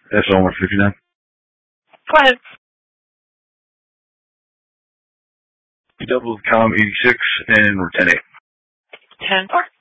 SO 159. Go ahead. Double com 86 and we're 10-8. 10-4.